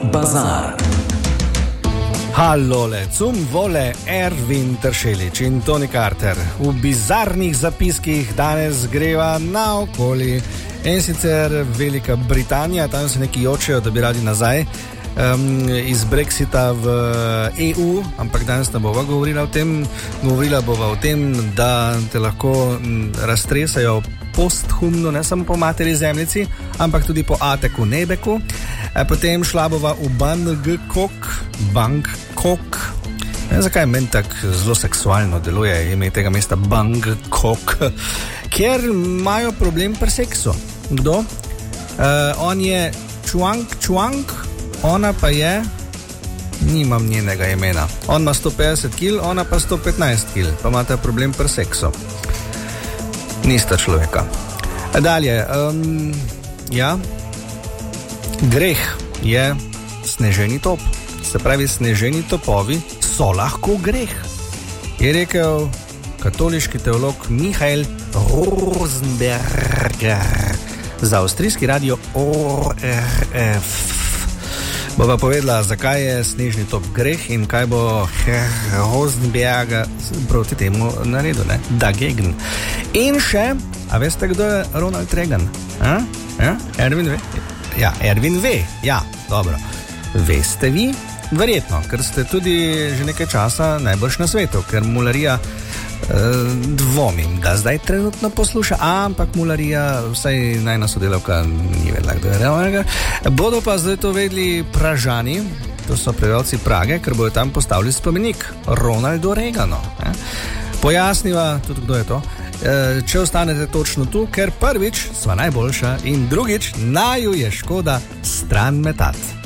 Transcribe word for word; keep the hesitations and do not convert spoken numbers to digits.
Bazar. Halole, cum vole Ervin Tršelič in Tony Carter v bizarnih zapiskih danes greva naokoli. In sicer Velika Britanija, tam se neki jočejo, da bi radi nazaj um, iz Brexita v E U, ampak danes ne bova govorila o tem, govorila bova o tem, da te lahko raztresajo posthumno, ne samo po materi zemljici, ampak tudi po Ateku Nebeku. E, potem šla bova v Bangkok, Bangkok. Ne, zakaj meni tako zelo seksualno deluje ime tega mesta Bangkok, kjer imajo problem pri seksu. Kdo? Uh, on je Chuang Chuang, ona pa je, nimam njenega imena. On ima sto petdeset kil, ona pa sto petnajst kil, pa imata problem pri seksu. Nista človeka. Dalje, um, ja, greh je sneženi top. Se pravi, sneženi topovi so lahko greh, je rekel katoliški teolog Michael Rosenberger za avstrijski radio O R F. Bova povedala, zakaj je snežni top greh in kaj bo Rosenberger proti temu naredil, ne? Dagegen. In še, a veste, kdo je Ronald Reagan? A? Ja? Ervin ve? Ja, Ervin ve, ja, dobro. Veste vi? Verjetno, ker ste tudi že nekaj časa najbrž na svetu, ker Mularija eh, dvomim, da zdaj trenutno posluša, ampak Mularija, vsaj najna sodelavka ni vedela, kdo je realnega. Bodo pa zdaj to vedeli Pražani, to so prebivalci Prage, ker bojo tam postavili spomenik Ronaldu Reaganu. Eh. Pojasniva tudi, kdo je to. E, če ostanete točno tu, ker prvič sva najboljša in drugič naju je škoda stran metati.